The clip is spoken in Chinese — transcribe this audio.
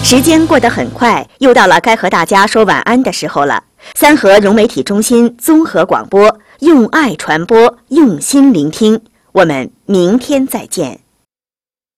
时间过得很快，又到了该和大家说晚安的时候了。三河融媒体中心综合广播，用爱传播，用心聆听。我们明天再见。